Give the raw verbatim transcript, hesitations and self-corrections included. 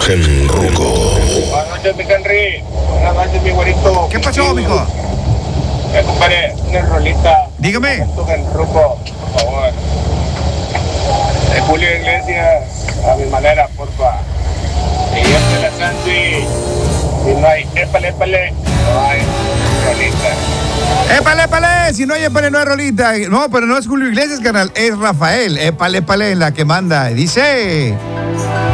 gen ruco. Buenas noches, mi Henry. Buenas noches, mi güerito. ¿Qué pasó, mijo? Me comparé una rolita. Dígame. Tu gen ruco, por favor. De Julio Iglesias, a mi manera, porfa. Y yo te la Santi. Si no hay épale, épale, no hay rolita. ¡Épale, épale! Si no hay épale, no hay rolita. No, pero no es Julio Iglesias, carnal. Es Rafael. Épale, épale, la que manda. Dice...